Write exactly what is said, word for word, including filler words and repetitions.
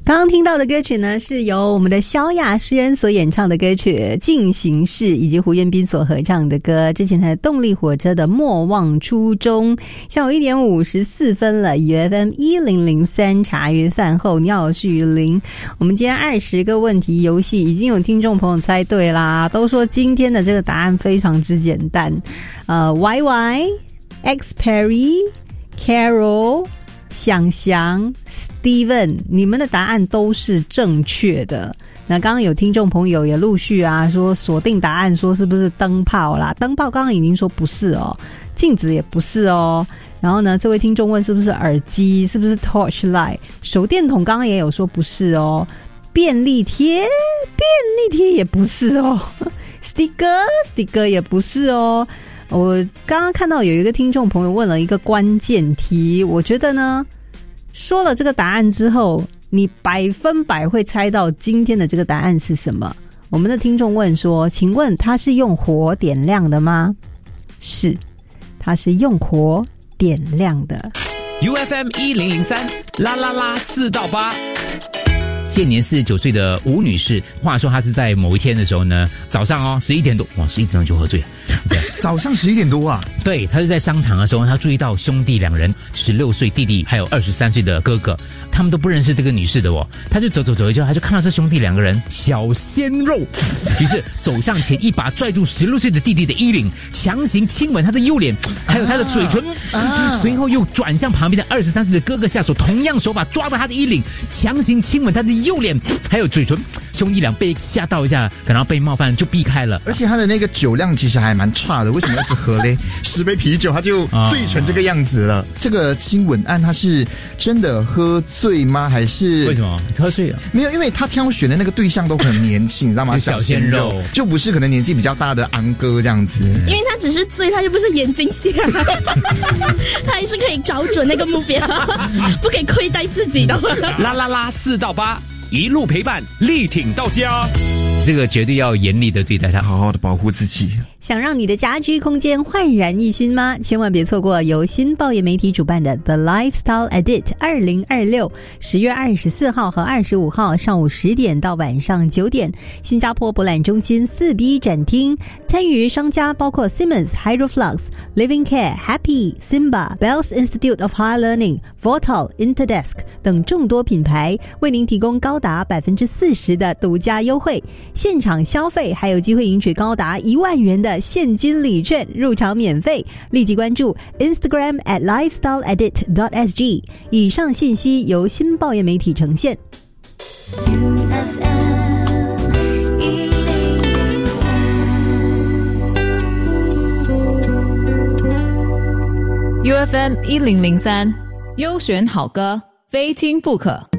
刚刚听到的歌曲呢，是由我们的萧亚诗人所演唱的歌曲《进行式》，以及胡彦斌所合唱的歌。之前的动力火车的《莫忘初衷》。下午一点五十四分了 ，U F M 一零零三茶余饭后，你好，我是于林。我们今天二十个问题游戏，已经有听众朋友猜对啦，都说今天的这个答案非常之简单。呃 ，Y Y、X Perry、Carol。想想 Steven 你们的答案都是正确的。那刚刚有听众朋友也陆续啊说锁定答案，说是不是灯泡啦，灯泡刚刚已经说不是哦，镜子也不是哦，然后呢这位听众问是不是耳机，是不是 torchlight， 手电筒刚刚也有说不是哦，便利贴便利贴也不是哦sticker sticker 也不是哦。我刚刚看到有一个听众朋友问了一个关键题，我觉得呢说了这个答案之后，你百分百会猜到今天的这个答案是什么。我们的听众问说，请问它是用火点亮的吗？是，它是用火点亮的。 U F M 一零零三啦啦啦四到八。 现年四十九岁的吴女士，话说她是在某一天的时候呢，早上哦十一点多，哇十一点多就喝醉了。对， 早上十一点多啊？ 对，她是在商场的时候，她注意到兄弟两人，十六岁弟弟还有二十三岁的哥哥，他们都不认识这个女士的哦。她就走走走一圈，她就看到这兄弟两个人小鲜肉，于是走上前一把拽住十六岁的弟弟的衣领，强行亲吻他的右脸，还有他的嘴唇，啊、随后又转向旁边的二十三岁的哥哥下手，同样手把抓到他的衣领，强行亲吻他的右脸还有嘴唇。兄弟俩被吓到一下，感到被冒犯就避开了。 而且他的那个酒量其实还蛮差的，为什么一直喝嘞？十杯啤酒他就醉成这个样子了。啊、这个亲吻案他是真的喝醉吗？还是为什么喝醉了？ 没有，因为他挑选的那个对象都很年轻，你知道吗？ 小鲜肉就不是可能年纪比较大的安哥这样子。 因为他只是醉，他又不是眼睛瞎，他还是可以找准那个目标，不可以亏待自己的。 啦啦啦四到八。一路陪伴，力挺到家。 这个绝对要严厉的对待他， 好好的保护自己。 想让你的家居空间焕然一新吗？千万别错过由新报业媒体主办的 The Lifestyle Edit 二零二六，十月二十四号和二十五号上午十点到晚上九点，新加坡博览中心四 B 展厅。参与商家包括 Siemens、Hydroflux、Living Care、Happy、Simba、Bells Institute of Higher Learning、Vortal、Interdesk 等众多品牌，为您提供高达百分之四十的独家优惠。现场消费还有机会赢取高达一万元的现金礼券，入场免费。立即关注 Instagram at lifestyle edit dot s g。 以上信息由新报业媒体呈现。 U F M 一零零三 U F M 一零零三优选好歌，非听不可。